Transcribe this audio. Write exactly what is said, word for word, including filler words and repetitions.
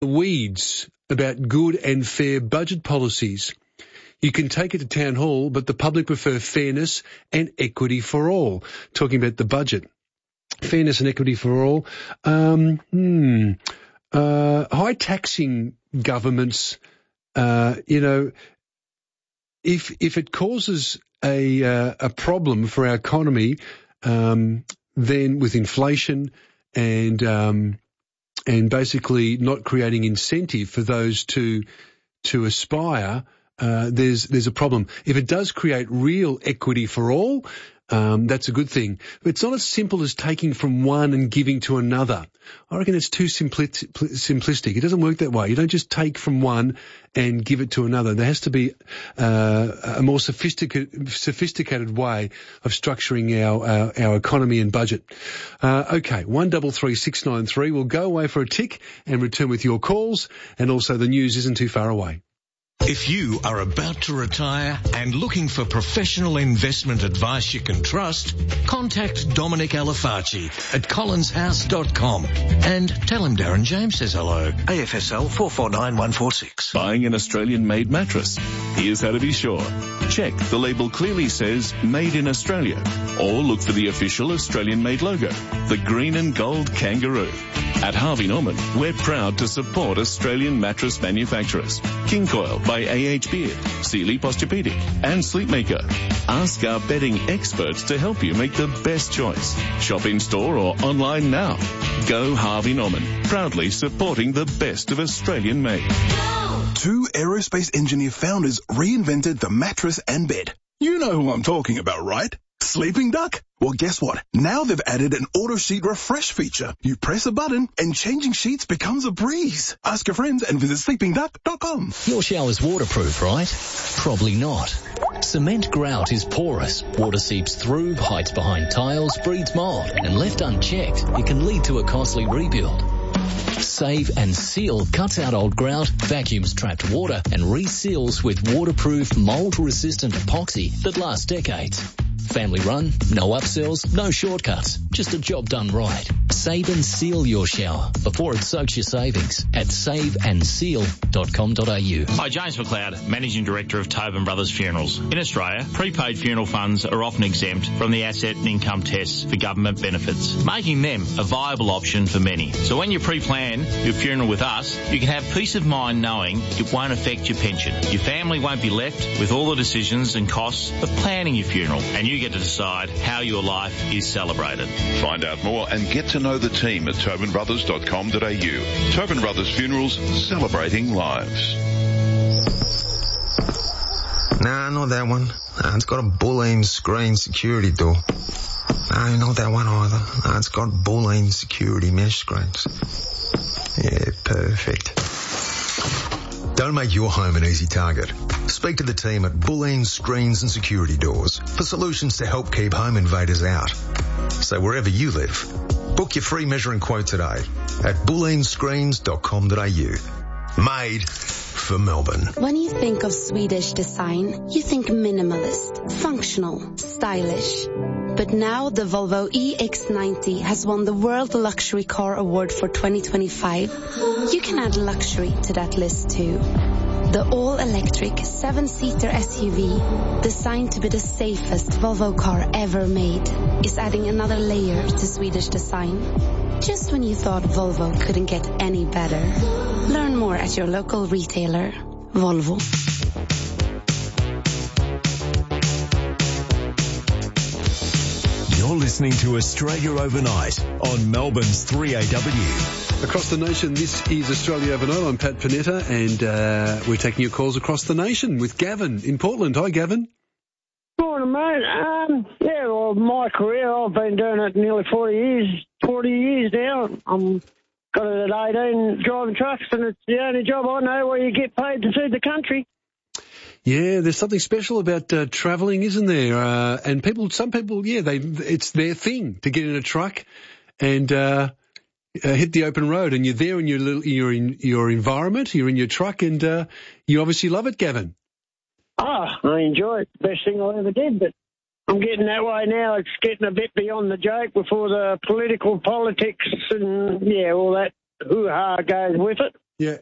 the weeds about good and fair budget policies. You can take it to Town Hall, but the public prefer fairness and equity for all. Talking about the budget. Fairness and equity for all. Um, hmm. Uh, high taxing governments, uh, you know, if if it causes a uh, a problem for our economy, um, then with inflation and um, and basically not creating incentive for those to to aspire, uh, there's there's a problem. If it does create real equity for all, um, that's a good thing. But it's not as simple as taking from one and giving to another. I reckon it's too simpli- simplistic. It doesn't work that way. You don't just take from one and give it to another. There has to be uh, a more sophisticated, sophisticated way of structuring our our, our economy and budget. Uh, okay, one double three six nine three. We'll go away for a tick and return with your calls, and also the news isn't too far away. If you are about to retire and looking for professional investment advice you can trust, contact Dominic Alafaci at collins house dot com and tell him Darren James says hello. A F S L four four nine one four six. Buying an Australian-made mattress? Here's how to be sure. Check the label clearly says Made in Australia, or look for the official Australian-made logo, the green and gold kangaroo. At Harvey Norman, we're proud to support Australian mattress manufacturers. King Coil by A H Beard, Sealy Posturepedic and Sleepmaker. Ask our bedding experts to help you make the best choice. Shop in store or online now. Go Harvey Norman, proudly supporting the best of Australian made. Two aerospace engineer founders reinvented the mattress and bed. You know who I'm talking about, right? Sleeping Duck? Well, guess what? Now they've added an auto sheet refresh feature. You press a button and changing sheets becomes a breeze. Ask your friends and visit sleeping duck dot com. Your shower's waterproof, right? Probably not. Cement grout is porous. Water seeps through, hides behind tiles, breeds mold, and left unchecked, it can lead to a costly rebuild. Save and Seal cuts out old grout, vacuums trapped water, and reseals with waterproof, mold-resistant epoxy that lasts decades. Family run, no upsells, no shortcuts, just a job done right. Save and seal your shower before it soaks your savings at save and seal dot com dot a u. Hi, James McLeod, Managing Director of Tobin Brothers Funerals. In Australia, prepaid funeral funds are often exempt from the asset and income tests for government benefits, making them a viable option for many. So when you pre-plan your funeral with us, you can have peace of mind knowing it won't affect your pension. Your family won't be left with all the decisions and costs of planning your funeral, and you get to decide how your life is celebrated. Find out more and get to know the team at tobin brothers dot com dot a u. Tobin Brothers Funerals, celebrating lives. Nah, not that one. Nah, it's got a Boolean screen security door. No, not that one either. Nah, it's got Boolean security mesh screens. Yeah, perfect. Don't make your home an easy target. Speak to the team at Boolean Screens and Security Doors for solutions to help keep home invaders out. So wherever you live, book your free measuring quote today at boolean screens dot com dot a u. Made for Melbourne. When you think of Swedish design, you think minimalist, functional, stylish. But now the Volvo E X ninety has won the World Luxury Car Award for twenty twenty-five. You can add luxury to that list too. The all-electric seven-seater S U V, designed to be the safest Volvo car ever made, is adding another layer to Swedish design. Just when you thought Volvo couldn't get any better. Learn more at your local retailer. Volvo. You're listening to Australia Overnight on Melbourne's three A W. Across the nation, this is Australia Overnight. I'm Pat Panetta, and uh, we're taking your calls across the nation with Gavin in Portland. Hi, Gavin. Morning, mate. Um, yeah, well, my career, I've been doing it nearly forty years, forty years now. I'm got it at eighteen, driving trucks, and it's the only job I know where you get paid to feed the country. Yeah, there's something special about uh, travelling, isn't there? Uh, and people, some people, yeah, they it's their thing to get in a truck and uh, uh, hit the open road, and you're there in your little, you're in your environment, you're in your truck, and uh, you obviously love it, Gavin. Ah, I enjoy it. Best thing I ever did, but I'm getting that way now. It's getting a bit beyond the joke before the political politics and, yeah, all that hoo-ha goes with it.